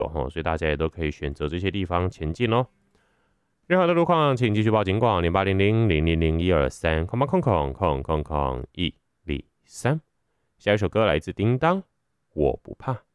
所以大家也都可以选择这些地方前进哦。任何的路况，请继续报警广0800000123空空空空空空103。下一首歌来自叮当，我不怕。